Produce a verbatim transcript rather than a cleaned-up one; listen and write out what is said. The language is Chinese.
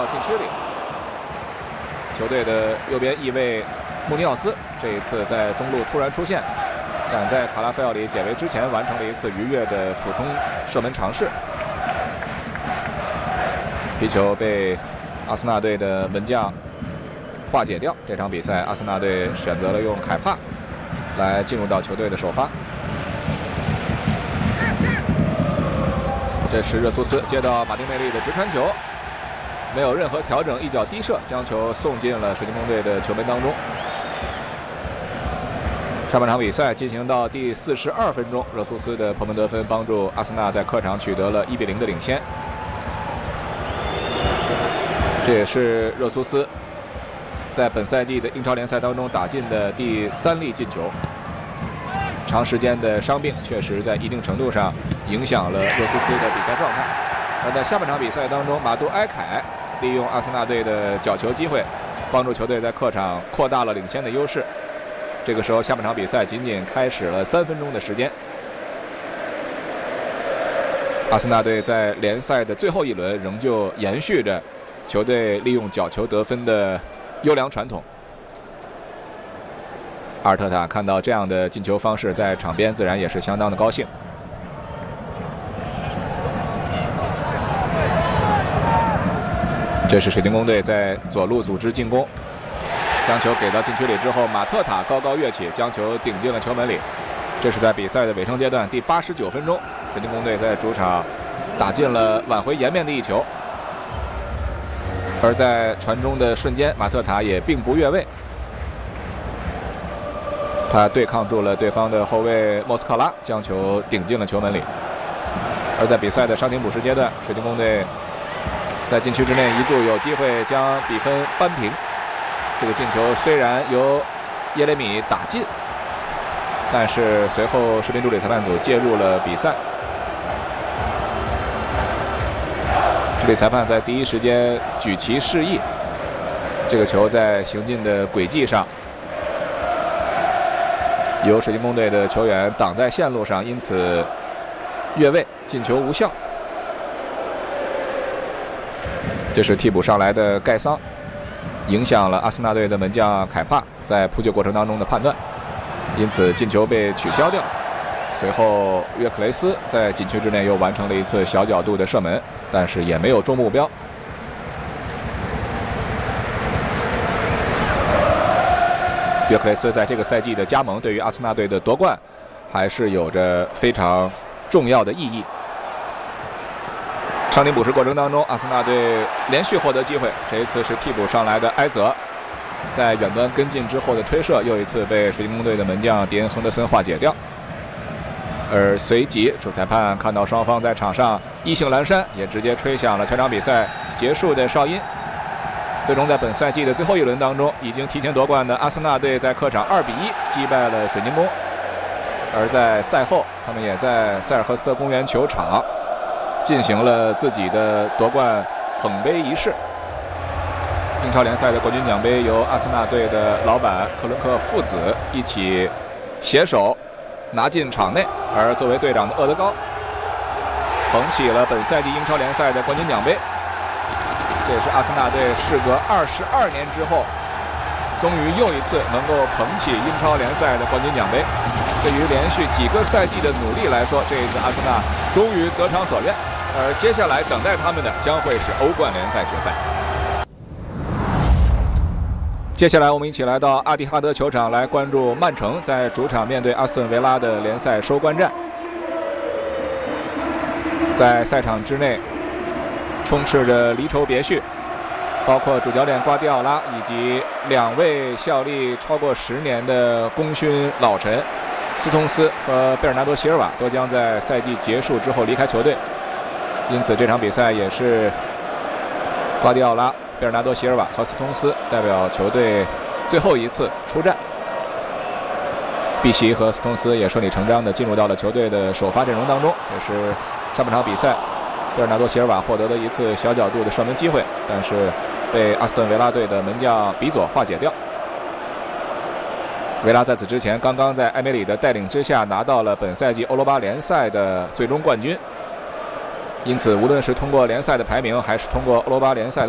到禁区里。球队的右边翼卫穆尼奥斯这一次在中路突然出现，赶在卡拉菲奥里解围之前完成了一次愉悦的俯冲射门尝试。皮球被阿森纳队的门将化解掉。这场比赛，阿森纳队选择了用凯帕来进入到球队的首发。这是热苏斯接到马丁内利的直传球，没有任何调整，一脚低射将球送进了水晶宫队的球门当中。上半场比赛进行到第四十二分钟，热苏斯的破门得分帮助阿森纳在客场取得了一比零的领先。这也是热苏斯在本赛季的英超联赛当中打进的第三粒进球。长时间的伤病确实在一定程度上影响了热苏斯的比赛状态。而在下半场比赛当中，马杜埃凯利用阿森纳队的角球机会，帮助球队在客场扩大了领先的优势。这个时候，下半场比赛仅仅开始了三分钟的时间。阿森纳队在联赛的最后一轮仍旧延续着球队利用角球得分的优良传统。阿尔特塔看到这样的进球方式，在场边自然也是相当的高兴。这是水晶宫队在左路组织进攻，将球给到禁区里之后，马特塔高高跃起，将球顶进了球门里。这是在比赛的尾声阶段，第八十九分钟，水晶宫队在主场打进了挽回颜面的一球。而在传中的瞬间，马特塔也并不越位，他对抗住了对方的后卫莫斯科拉，将球顶进了球门里。而在比赛的伤停补时阶段，水晶宫队在禁区之内一度有机会将比分扳平。这个进球虽然由耶雷米打进，但是随后视频助理裁判组介入了比赛。助理裁判在第一时间举旗示意，这个球在行进的轨迹上由水晶宫队的球员挡在线路上，因此越位，进球无效。这是替补上来的盖桑，影响了阿森纳队的门将凯帕在扑救过程当中的判断，因此进球被取消掉。随后约克雷斯在禁区之内又完成了一次小角度的射门，但是也没有中目标。约克雷斯在这个赛季的加盟对于阿森纳队的夺冠还是有着非常重要的意义。伤停补时过程当中，阿森纳队连续获得机会，这一次是替补上来的埃泽在远端跟进之后的推射，又一次被水晶宫队的门将迪恩·亨德森化解掉。而随即主裁判看到双方在场上意兴阑珊，也直接吹响了全场比赛结束的哨音。最终在本赛季的最后一轮当中，已经提前夺冠的阿森纳队在客场二比一击败了水晶宫。而在赛后，他们也在塞尔赫斯特公园球场进行了自己的夺冠捧杯仪式。英超联赛的冠军奖杯由阿森纳队的老板克伦克父子一起携手拿进场内，而作为队长的厄德高捧起了本赛季英超联赛的冠军奖杯。这也是阿森纳队事隔二十二年之后，终于又一次能够捧起英超联赛的冠军奖杯。对于连续几个赛季的努力来说，这一次阿森纳终于得偿所愿，而接下来等待他们的将会是欧冠联赛决赛。接下来我们一起来到阿蒂哈德球场来关注曼城在主场面对阿斯顿维拉的联赛收官战。在赛场之内充斥着离愁别绪，包括主教练瓜迪奥拉以及两位效力超过十年的功勋老臣斯通斯和贝尔纳多·席尔瓦都将在赛季结束之后离开球队，因此这场比赛也是瓜迪奥拉、贝尔纳多·席尔瓦和斯通斯代表球队最后一次出战。碧玺和斯通斯也顺理成章地进入到了球队的首发阵容当中。这是上半场比赛贝尔纳多·席尔瓦获得了一次小角度的射门机会，但是被阿斯顿维拉队的门将比佐化解掉。维拉在此之前刚刚在埃梅里的带领之下拿到了本赛季欧罗巴联赛的最终冠军，因此无论是通过联赛的排名还是通过欧罗巴联赛的